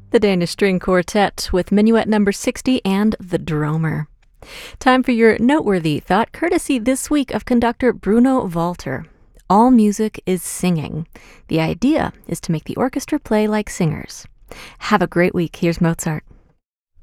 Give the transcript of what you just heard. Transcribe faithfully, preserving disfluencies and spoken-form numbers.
The Danish String Quartet with Minuet number sixty and The Dromer. Time for your noteworthy thought, courtesy this week of conductor Bruno Walter. All music is singing. The idea is to make the orchestra play like singers. Have a great week. Here's Mozart.